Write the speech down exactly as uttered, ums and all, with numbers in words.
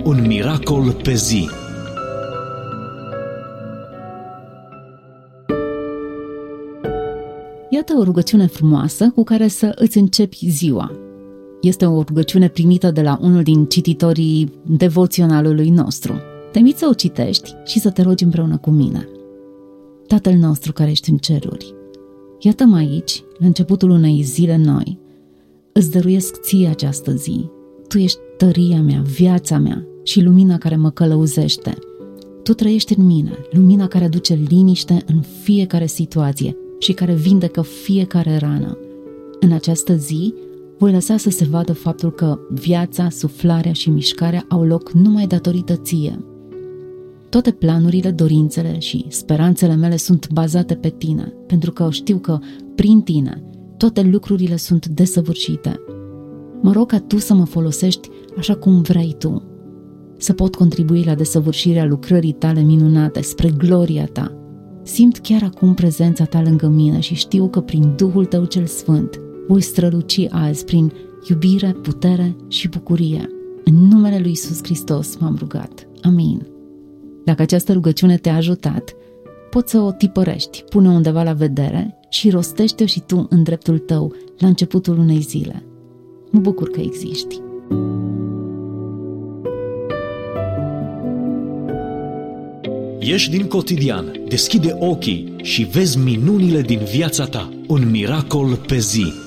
Un miracol pe zi. Iată o rugăciune frumoasă cu care să îți începi ziua. Este o rugăciune primită de la unul din cititorii devoționalului nostru. Te invit să o citești și să te rogi împreună cu mine. Tatăl nostru care ești în ceruri, iată-mă aici, la începutul unei zile noi. Îți dăruiesc ție această zi. Tu ești tăria mea, viața mea și lumina care mă călăuzește. Tu trăiești în mine, lumina care aduce liniște în fiecare situație și care vindecă fiecare rană. În această zi voi lăsa să se vadă faptul că viața, suflarea și mișcarea au loc numai datorită ție. Toate planurile, dorințele și speranțele mele sunt bazate pe tine, pentru că știu că, prin tine, toate lucrurile sunt desăvârșite. Mă rog ca tu să mă folosești așa cum vrei tu, să pot contribui la desăvârșirea lucrării tale minunate, spre gloria ta. Simt chiar acum prezența ta lângă mine și știu că prin Duhul tău cel Sfânt voi străluci azi prin iubire, putere și bucurie. În numele lui Iisus Hristos m-am rugat. Amin. Dacă această rugăciune te-a ajutat, poți să o tipărești, pune-o undeva la vedere și rostește-o și tu în dreptul tău la începutul unei zile. Mă bucur că existi. Ieși din cotidian, deschide ochii și vezi minunile din viața ta. Un miracol pe zi.